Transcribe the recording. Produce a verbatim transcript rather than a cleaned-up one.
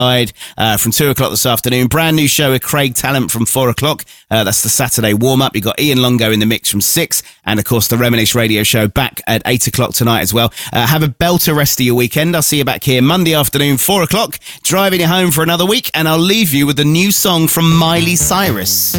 Tide uh, from two o'clock this afternoon. Brand new show with Craig Talent from four o'clock. Uh, that's the Saturday warm-up. You've got Ian Longo in the mix from six. And, of course, the Reminisce Radio Show back at eight o'clock tonight as well. Uh, have a belter rest of your weekend. I'll see you back here Monday afternoon, four o'clock, driving you home for another week. And I'll leave you with a new song from Miley Cyrus.